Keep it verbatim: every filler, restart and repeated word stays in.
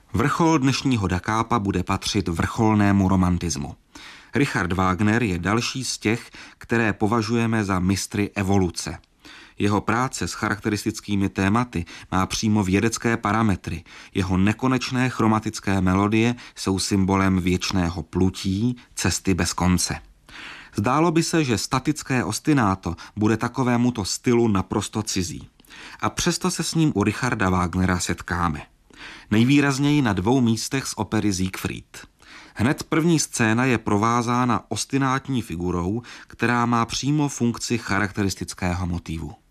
Vrchol dnešního Da Capo bude patřit vrcholnému romantismu. Richard Wagner je další z těch, které považujeme za mistry evoluce. Jeho práce s charakteristickými tématy má přímo vědecké parametry. Jeho nekonečné chromatické melodie jsou symbolem věčného plutí, cesty bez konce. Zdálo by se, že statické ostinato bude takovémuto stylu naprosto cizí. A přesto se s ním u Richarda Wagnera setkáme. Nejvýrazněji na dvou místech z opery Siegfried. Hned první scéna je provázána ostinátní figurou, která má přímo funkci charakteristického motivu.